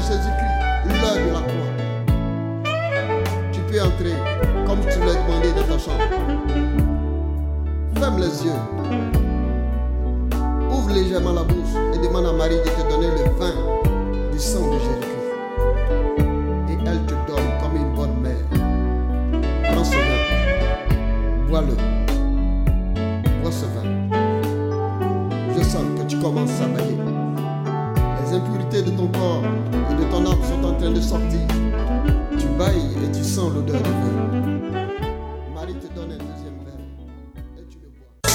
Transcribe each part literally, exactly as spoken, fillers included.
Jésus-Christ, l'heure de la croix. Tu peux entrer comme tu l'as demandé dans ta chambre. Ferme les yeux. Ouvre légèrement la bouche et demande à Marie de te donner le vin du sang de Jésus-Christ. Et elle te donne comme une bonne mère. Prends ce vin. Bois-le. Bois ce vin. Je sens que tu commences à bailler. Les impurités de ton corps et de ton âme sont en train de sortir. Tu bailles et tu sens l'odeur du vin. Marie te donne un deuxième verre et tu le bois.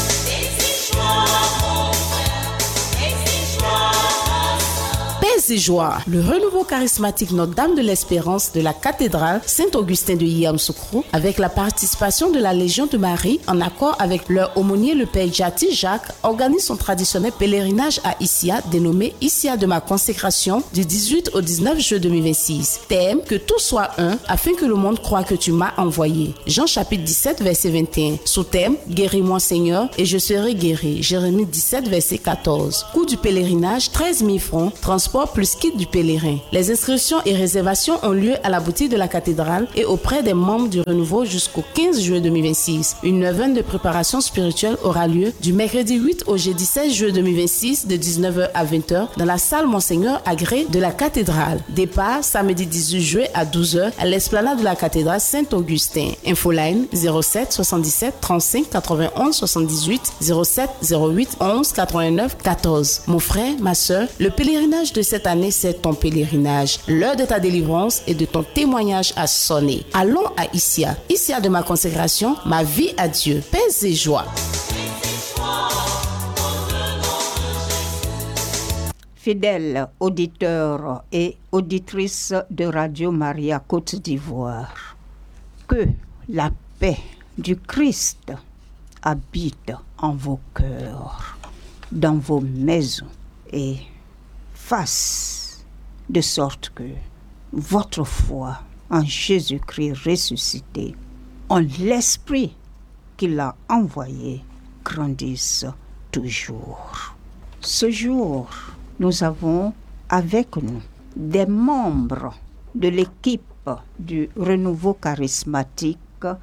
Paix et joie, le renouveau charismatique Notre-Dame de l'Espérance de la cathédrale Saint-Augustin de Yamoussoukro, avec la participation de la Légion de Marie, en accord avec leur aumônier le Père Jati Jacques, organise son traditionnel pèlerinage à Issia, dénommé Issia de ma consécration, du dix-huit au dix-neuf juillet deux mille vingt-six. Thème, que tout soit un, afin que le monde croie que tu m'as envoyé. Jean chapitre dix-sept, verset vingt et un. Sous-thème, guéris-moi Seigneur, et je serai guéri. Jérémie dix-sept, verset quatorze. Coût du pèlerinage, treize mille francs. Transport plus kit du pèlerin. Les inscriptions et réservations ont lieu à la boutique de la cathédrale et auprès des membres du renouveau jusqu'au quinze juillet deux mille vingt-six. Une neuvaine de préparation spirituelle aura lieu du mercredi huit au jeudi seize juillet deux mille vingt-six de dix-neuf heures à vingt heures dans la salle Monseigneur Agré de la cathédrale. Départ samedi dix-huit juillet à douze heures à l'esplanade de la cathédrale Saint-Augustin. Infoline zéro sept soixante-dix-sept trente-cinq quatre-vingt-onze soixante-dix-huit zéro sept zéro huit onze quatre-vingt-neuf quatorze. Mon frère, ma soeur, le pèlerinage de cette année, c'est ton pèlerinage. L'heure de ta délivrance et de ton témoignage a sonné. Allons à Issia. Issia de ma consécration, ma vie à Dieu. Paix et joie. Fidèles auditeurs et auditrices de Radio Maria Côte d'Ivoire, que la paix du Christ habite en vos cœurs, dans vos maisons et fasse de sorte que votre foi en Jésus-Christ ressuscité, en l'Esprit qu'il a envoyé, grandisse toujours. Ce jour, nous avons avec nous des membres de l'équipe du renouveau charismatique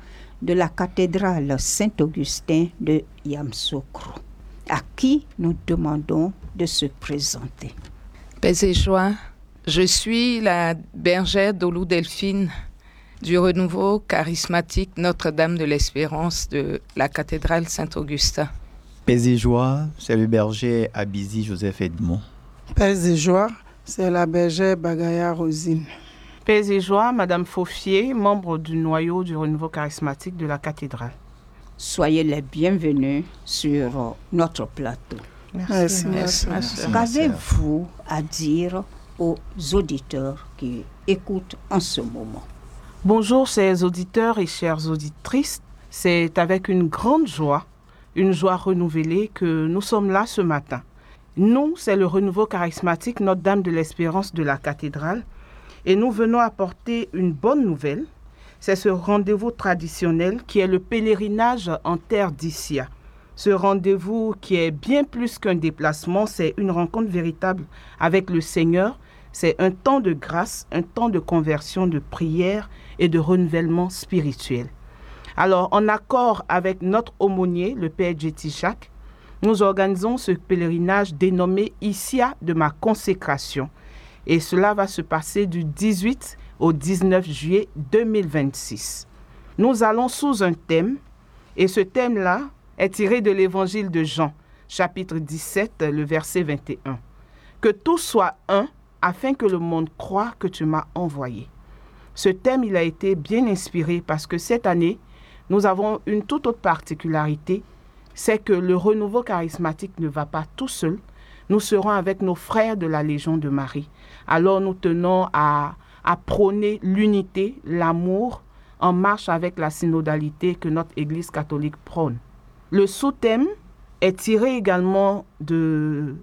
de la cathédrale Saint-Augustin de Yamoussoukro, à qui nous demandons de se présenter. Paix et joie, je suis la bergère Dolou Delphine du renouveau charismatique Notre-Dame de l'Espérance de la cathédrale Saint-Augustin. Paix et joie, c'est le berger Abizi Joseph Edmond. Paix et joie, c'est la bergère Bagaya Rosine. Paix et joie, Madame Faufier, membre du noyau du renouveau charismatique de la cathédrale. Soyez les bienvenus sur notre plateau. Merci, merci, merci. Qu'avez-vous à dire aux auditeurs qui écoutent en ce moment? Bonjour, chers auditeurs et chères auditrices. C'est avec une grande joie, une joie renouvelée que nous sommes là ce matin. Nous, c'est le renouveau charismatique Notre-Dame de l'Espérance de la cathédrale et nous venons apporter une bonne nouvelle. C'est ce rendez-vous traditionnel qui est le pèlerinage en terre d'Issia. Ce rendez-vous qui est bien plus qu'un déplacement, c'est une rencontre véritable avec le Seigneur. C'est un temps de grâce, un temps de conversion, de prière et de renouvellement spirituel. Alors, en accord avec notre aumônier, le Père Jati Jacques, nous organisons ce pèlerinage dénommé Issia de ma consécration. Et cela va se passer du dix-huit au dix-neuf juillet deux mille vingt-six. Nous allons sous un thème, et ce thème-là est tiré de l'évangile de Jean, chapitre dix-sept, le verset vingt et un. Que tout soit un, afin que le monde croie que tu m'as envoyé. Ce thème, il a été bien inspiré parce que cette année, nous avons une toute autre particularité, c'est que le renouveau charismatique ne va pas tout seul. Nous serons avec nos frères de la Légion de Marie. Alors nous tenons à, à prôner l'unité, l'amour, en marche avec la synodalité que notre Église catholique prône. Le sous-thème est tiré également de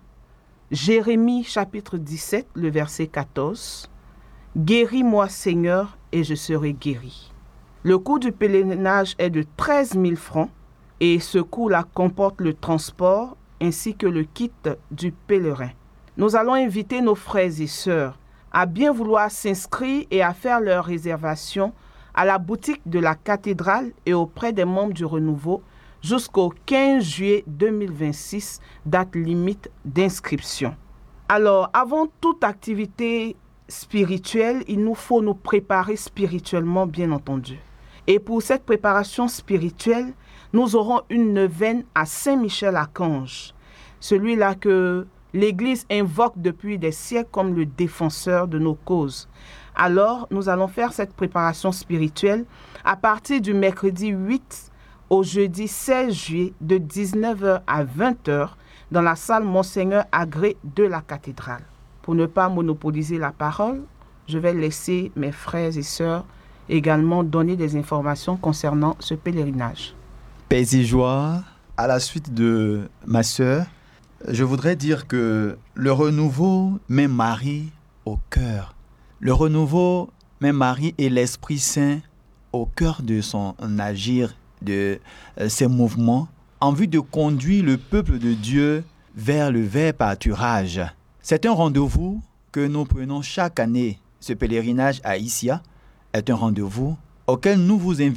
Jérémie chapitre dix-sept, le verset quatorze. « Guéris-moi Seigneur et je serai guéri ». Le coût du pèlerinage est de treize mille francs et ce coût-là comporte le transport ainsi que le kit du pèlerin. Nous allons inviter nos frères et sœurs à bien vouloir s'inscrire et à faire leur réservation à la boutique de la cathédrale et auprès des membres du Renouveau jusqu'au quinze juillet deux mille vingt-six, date limite d'inscription. Alors, avant toute activité spirituelle, il nous faut nous préparer spirituellement, bien entendu. Et pour cette préparation spirituelle, nous aurons une neuvaine à Saint-Michel-Archange, celui-là que l'Église invoque depuis des siècles comme le défenseur de nos causes. Alors, nous allons faire cette préparation spirituelle à partir du mercredi huit au jeudi seize juillet de dix-neuf heures à vingt heures dans la salle Monseigneur Agré de la cathédrale. Pour ne pas monopoliser la parole, je vais laisser mes frères et sœurs également donner des informations concernant ce pèlerinage. Paix et joie. À la suite de ma sœur, je voudrais dire que le renouveau met Marie au cœur. Le renouveau met Marie et l'Esprit Saint au cœur de son agir, de ses mouvements, en vue de conduire le peuple de Dieu vers le vrai pâturage. C'est un rendez-vous que nous prenons chaque année. Ce pèlerinage à Issia est un rendez-vous auquel nous vous invitons